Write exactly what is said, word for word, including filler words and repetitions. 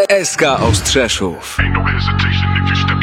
S K Ostrzeszów. Ain't no hesitation if you step